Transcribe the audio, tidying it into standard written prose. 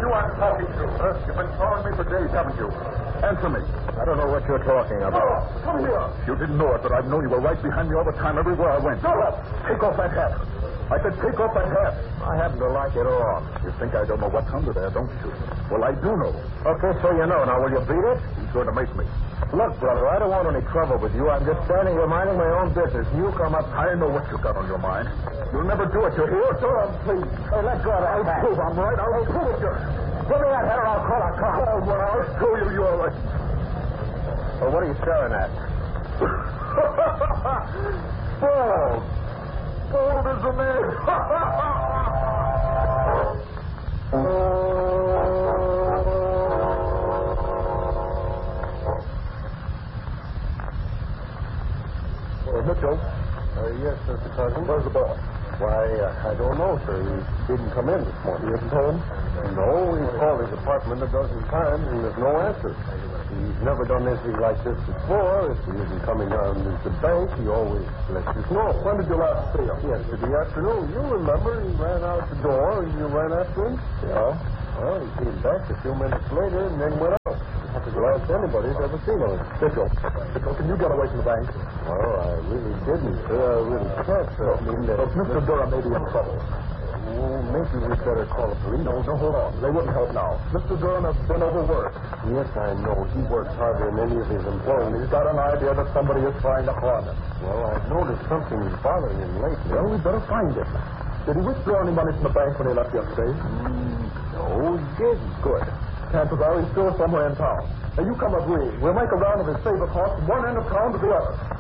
I'm talking to? You've been following me for days, haven't you? Answer me. I don't know what you're talking about. Oh, come here. You didn't know it, but I've known you were right behind me all the time, everywhere I went. Shut up. Take off that hat. I said take off that hat. I happen to like it all. You think I don't know what's under there, don't you? Well, I do know. Okay, so you know. Now, will you beat it? He's going to make me. Look, brother, I don't want any trouble with you. I'm just standing here minding my own business. You come up... I know what you got on your mind. You'll never do it. You hear? Sir, please. Hey, let go of that hat. I'm right. I'll prove it, you. Give me that hat or I'll call a cop. Oh, well, I'll show you you're right. Well, what are you staring at? Bald. Bald as a man. Mitchell. Yes, Mr. Cousin. Where's the boss? Why, I don't know, sir. He didn't come in this morning. He isn't home? No, he's called his apartment a dozen times, and there's no answer. He's never done anything like this before. If he isn't coming down to the bank, he always lets us know. When did you last see him? Yesterday afternoon. You remember, he ran out the door, and you ran after him? Yeah. Well, he came back a few minutes later, and then went out. That's the last anybody's ever seen of him. Mitchell, can you get away from the bank? Well, I really didn't, sir. I really can't, sir. Look, Mr. Durham may be in trouble. Oh, maybe we'd better call the police. No, hold on. They wouldn't help now. Mr. Durham has been overworked. Yes, I know. He works harder than any of his employees. He's got an idea that somebody is trying to harm him. Well, I've noticed something is bothering him lately. Well, we'd better find him. Did he withdraw any money from the bank when he left yesterday? No, he didn't. Good. Chances are he's still somewhere in town. Now, you come with me. We'll make a round of his favorite haunts from one end of town to the other.